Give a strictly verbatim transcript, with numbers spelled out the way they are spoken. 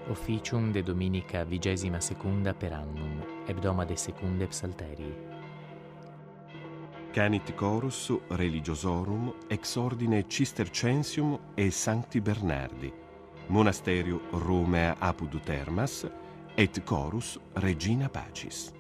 Officium de Dominica vigesima secunda per annum, hebdomade secunde psalterii. Canit chorus religiosorum ex ordine Cistercensium e Sancti Bernardi, monasterio Romea apud Termas, et chorus Regina Pacis.